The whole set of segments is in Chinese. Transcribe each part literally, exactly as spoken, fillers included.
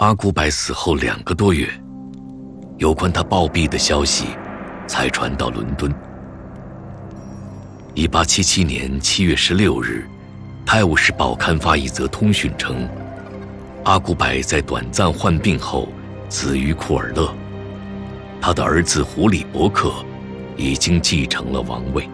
阿古柏死后两个多月，有关他暴毙的消息才传到伦敦。一八七七年七月十六日，《泰晤士报》刊发一则通讯称，阿古柏在短暂患病后死于库尔勒，他的儿子胡里伯克已经继承了王位。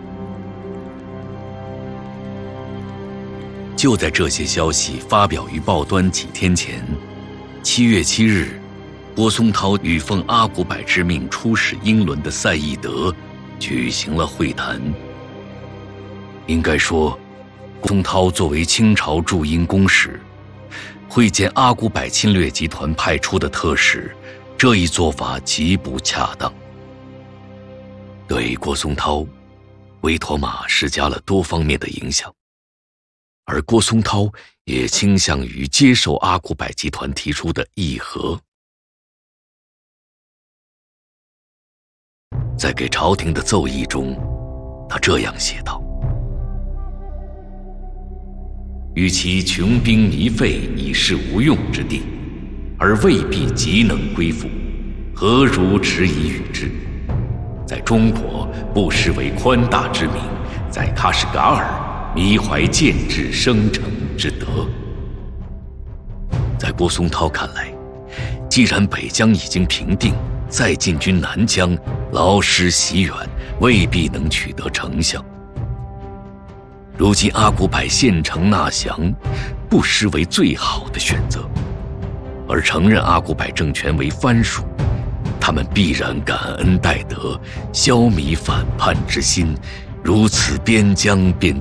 就在这些消息发表于报端几天前，七月七日，郭松涛与奉阿古柏之命出使英伦的赛义德举行了会谈。应该说，郭松涛作为清朝驻英公使，会见阿古柏侵略集团派出的特使，这一做法极不恰当，对郭松涛、威妥玛施加了多方面的影响，而郭松涛也倾向于接受阿古柏集团提出的议和。在给朝廷的奏议中，他这样写道：与其穷兵糜费以示无用之地，而未必极能归附，何如迟疑与之？在中国不失为宽大之名，在喀什噶尔弥怀建制生成之德。在郭松涛看来，既然北疆已经平定，再进军南疆，劳师袭远，未必能取得成效。如今阿古柏献城纳降，不失为最好的选择，而承认阿古柏政权为藩属，他们必然感恩戴德，消弭反叛之心，如此边疆便